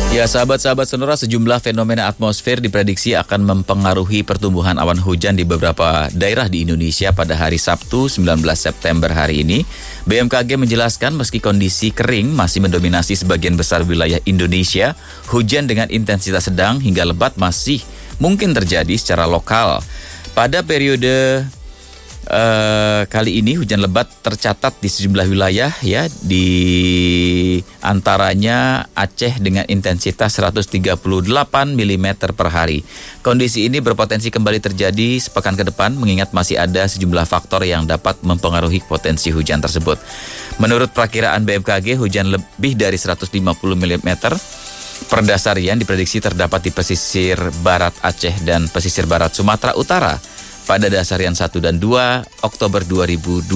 Ya, sahabat-sahabat Sonora, sejumlah fenomena atmosfer diprediksi akan mempengaruhi pertumbuhan awan hujan di beberapa daerah di Indonesia pada hari Sabtu 19 September hari ini. BMKG menjelaskan meski kondisi kering masih mendominasi sebagian besar wilayah Indonesia, hujan dengan intensitas sedang hingga lebat masih mungkin terjadi secara lokal. Pada periode kali ini hujan lebat tercatat di sejumlah wilayah, ya, di antaranya Aceh dengan intensitas 138 mm per hari. Kondisi ini berpotensi kembali terjadi sepekan ke depan mengingat masih ada sejumlah faktor yang dapat mempengaruhi potensi hujan tersebut. Menurut perakiraan BMKG, hujan lebih dari 150 mm per dasarian diprediksi terdapat di pesisir barat Aceh dan pesisir barat Sumatera Utara pada dasarian 1 dan 2 Oktober 2026.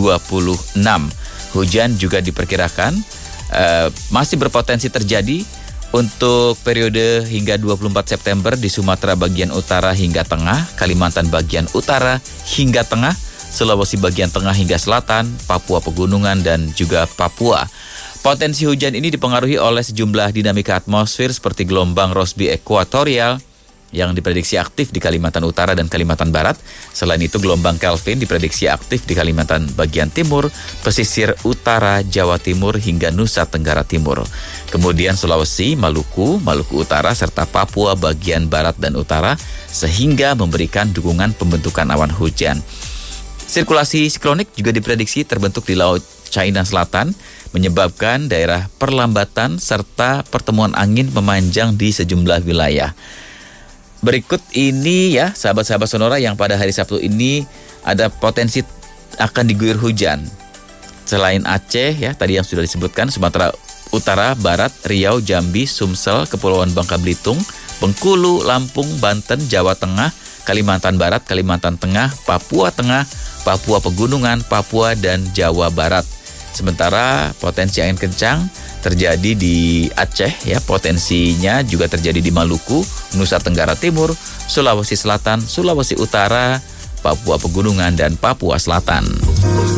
Hujan juga diperkirakan masih berpotensi terjadi untuk periode hingga 24 September di Sumatera bagian utara hingga tengah, Kalimantan bagian utara hingga tengah, Sulawesi bagian tengah hingga selatan, Papua Pegunungan dan juga Papua. Potensi hujan ini dipengaruhi oleh sejumlah dinamika atmosfer seperti gelombang Rossby ekuatorial yang diprediksi aktif di Kalimantan Utara dan Kalimantan Barat. Selain itu, gelombang Kelvin diprediksi aktif di Kalimantan bagian timur, pesisir utara Jawa Timur hingga Nusa Tenggara Timur. Kemudian Sulawesi, Maluku Utara, serta Papua bagian barat dan utara, sehingga memberikan dukungan pembentukan awan hujan. Sirkulasi siklonik juga diprediksi terbentuk di Laut China Selatan, menyebabkan daerah perlambatan serta pertemuan angin memanjang di sejumlah wilayah. Berikut ini, ya, sahabat-sahabat Sonora, yang pada hari Sabtu ini ada potensi akan diguyur hujan. Selain Aceh, ya, tadi yang sudah disebutkan, Sumatera Utara, Barat, Riau, Jambi, Sumsel, Kepulauan Bangka Belitung, Bengkulu, Lampung, Banten, Jawa Tengah, Kalimantan Barat, Kalimantan Tengah, Papua Tengah, Papua Pegunungan, Papua, dan Jawa Barat. Sementara potensi angin kencang terjadi di Aceh, ya, potensinya juga terjadi di Maluku, Nusa Tenggara Timur, Sulawesi Selatan, Sulawesi Utara, Papua Pegunungan, dan Papua Selatan.